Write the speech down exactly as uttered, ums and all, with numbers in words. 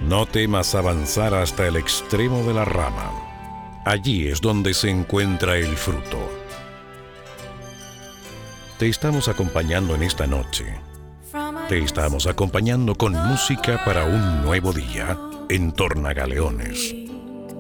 No temas avanzar hasta el extremo de la rama. Allí es donde se encuentra el fruto. Te estamos acompañando en esta noche. Te estamos acompañando con música para un nuevo día en Tornagaleones.